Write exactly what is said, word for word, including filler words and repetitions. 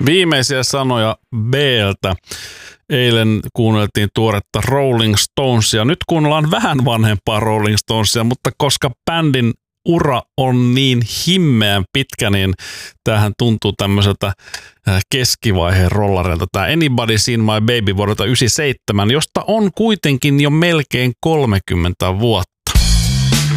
Viimeisiä sanoja B:ltä. Eilen kuunneltiin tuoretta Rolling Stonesia. Nyt kuunnellaan vähän vanhempaa Rolling Stonesia, mutta koska bändin ura on niin himmeän pitkä, niin tämähän tuntuu tämmöiseltä keskivaiheen rollareilta. Tämä Anybody Seen My Baby vuodelta yhdeksänkymmentäseitsemän, josta on kuitenkin jo melkein kolmekymmentä vuotta.